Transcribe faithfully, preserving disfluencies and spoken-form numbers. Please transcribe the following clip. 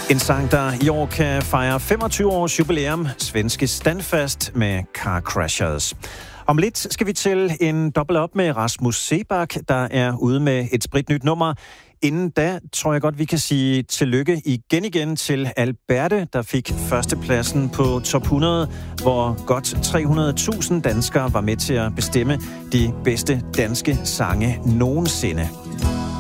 En sang, der i år kan fejre femogtyve års jubilæum, svenske Standfast med Car Crashers. Om lidt skal vi til en dobbelt op med Rasmus Seebach, der er ude med et spritnyt nummer. Inden da tror jeg godt, vi kan sige tillykke igen igen til Alberte, der fik førstepladsen på top hundrede, hvor godt tre hundrede tusind danskere var med til at bestemme de bedste danske sange nogensinde.